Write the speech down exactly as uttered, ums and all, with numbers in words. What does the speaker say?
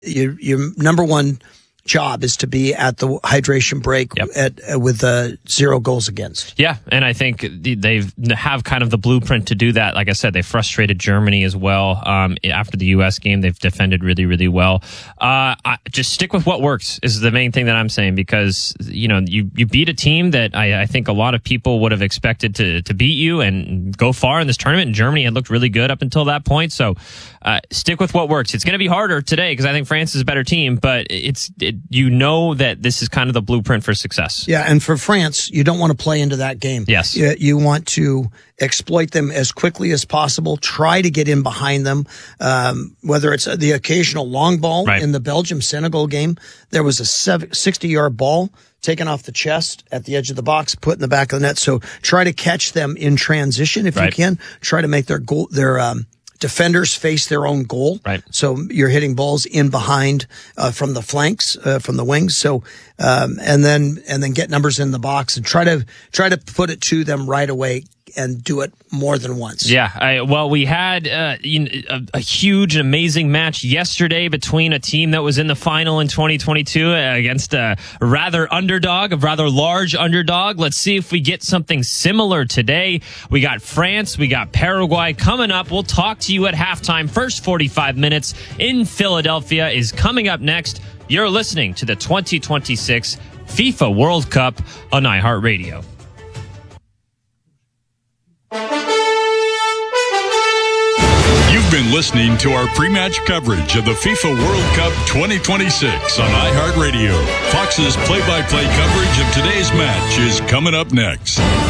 your, your number one job is to be at the hydration break yep. at uh, with uh, zero goals against. Yeah, and I think they have kind of the blueprint to do that. Like I said, they frustrated Germany as well. Um, after the U S game, they've defended really, really well. Uh, I, just stick with what works is the main thing that I'm saying, because you know you, you beat a team that I, I think a lot of people would have expected to to beat you and go far in this tournament. And Germany had looked really good up until that point. So uh, stick with what works. It's going to be harder today because I think France is a better team, but it's it, you know that this is kind of the blueprint for success. Yeah, and for France, you don't want to play into that game. Yes. You, you want to exploit them as quickly as possible, try to get in behind them, um, whether it's the occasional long ball. Right. In the Belgium-Senegal game, there was a sixty-yard ball taken off the chest at the edge of the box, put in the back of the net. So try to catch them in transition if right. you can. Try to make their goal, their um, defenders face their own goal. Right. So you're hitting balls in behind uh, from the flanks, uh, from the wings. So um, and then and then get numbers in the box and try to try to put it to them right away and do it more than once. Yeah. I, well, we had uh, you know, a, a huge, amazing match yesterday between a team that was in the final in twenty twenty-two against a rather underdog, a rather large underdog. Let's see if we get something similar today. We got France, we got Paraguay coming up. We'll talk to you at halftime. First forty-five minutes in Philadelphia is coming up next. You're listening to the twenty twenty-six FIFA World Cup on iHeartRadio. You've been listening to our pre-match coverage of the FIFA World Cup twenty twenty-six on iHeartRadio. Fox's play-by-play coverage of today's match is coming up next.